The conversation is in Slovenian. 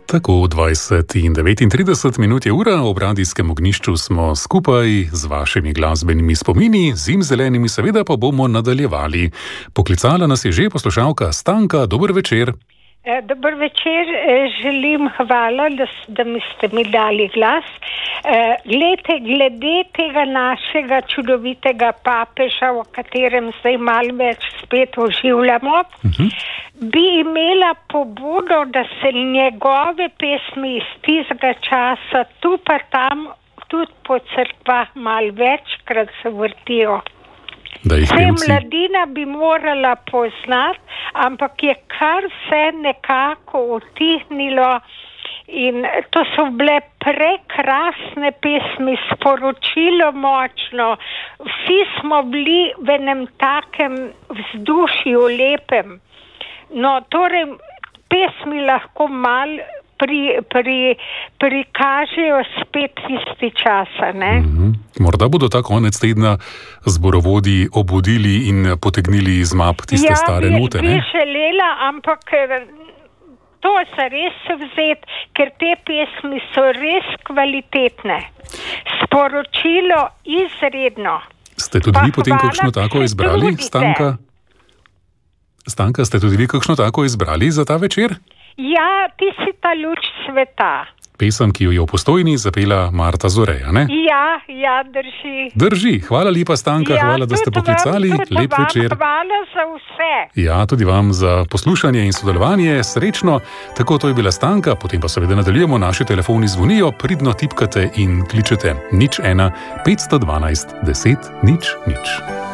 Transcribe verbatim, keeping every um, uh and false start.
Tako dvajset in devetintrideset minut je ura, ob radijskem ognjišču smo skupaj z vašimi glasbenimi spomini, zimzelenimi seveda pa bomo nadaljevali. Poklicala nas je že poslušalka Stanka, dober večer. Dober večer, želim hvala, da, da mi ste mi dali glas. Glede, glede tega našega čudovitega papeža, o katerem zdaj malo več spet oživljamo, uh-huh. bi imela pobudo, da se njegove pesmi iz tistega časa tu pa tam tudi po cerkvah malo večkrat se vrtijo. Vse mladina bi morala poznati, ampak je kar vse nekako utihnilo in to so bile prekrasne pesmi, sporočilo močno. Vsi smo bili v enem takem vzdušju lepem. No, torej pesmi lahko mal pri, pri, prikažejo spet isti časa, ne? Mm-hmm. Morda bodo ta konec tedna zborovodi obudili in potegnili iz map tiste ja, stare bi, note, ne? Ja, bi želela, ampak to se res vzeti, ker te pesmi so res kvalitetne. Sporočilo izredno. Ste tudi vi potem kakšno tako izbrali, Stanka? Stanka, ste tudi vi kakšno tako izbrali za ta večer? Ja, ti si ta luč sveta. Pesem, ki jo je v Postojni zapela Marta Zoreja, ne? Ja, ja, drži. Drži. Hvala lepa, Stanka, ja, hvala, da ste poklicali. Vam, Lep vam večer. Hvala za vse. Ja, tudi vam za poslušanje in sodelovanje. Srečno. Tako, to je bila Stanka, potem pa seveda nadaljujemo. Naši telefoni zvonijo, pridno tipkate in kličete nič ena petsto dvanajst deset nič nič.